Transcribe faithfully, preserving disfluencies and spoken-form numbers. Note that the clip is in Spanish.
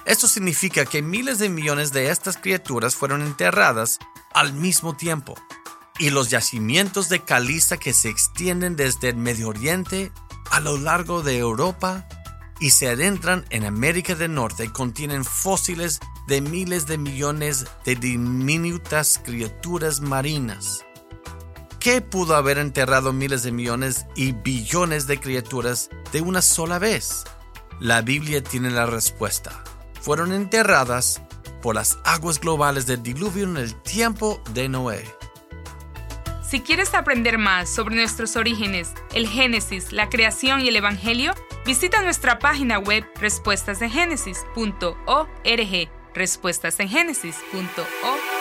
Esto significa que miles de millones de estas criaturas fueron enterradas al mismo tiempo, y los yacimientos de caliza que se extienden desde el Medio Oriente a lo largo de Europa y se adentran en América del Norte contienen fósiles de miles de millones de diminutas criaturas marinas. ¿Qué pudo haber enterrado miles de millones y billones de criaturas de una sola vez? La Biblia tiene la respuesta. Fueron enterradas por las aguas globales del diluvio en el tiempo de Noé. Si quieres aprender más sobre nuestros orígenes, el Génesis, la creación y el Evangelio, visita nuestra página web respuestas en génesis punto org, respuestas en génesis punto org.